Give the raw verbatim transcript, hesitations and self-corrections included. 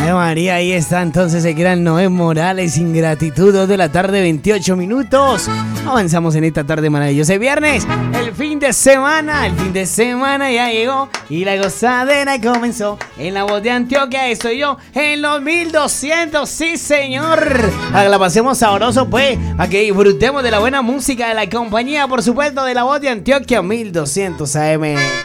Ay, María, ahí está entonces el gran Noé Morales, Ingratitud, dos de la tarde, veintiocho minutos. Avanzamos en esta tarde maravillosa. El viernes, el fin de semana, el fin de semana ya llegó y la gozadera comenzó. En la voz de Antioquia estoy yo, en los mil doscientos, sí señor. A que la pasemos sabroso pues, a que disfrutemos de la buena música de la compañía, por supuesto, de la voz de Antioquia mil doscientos A M.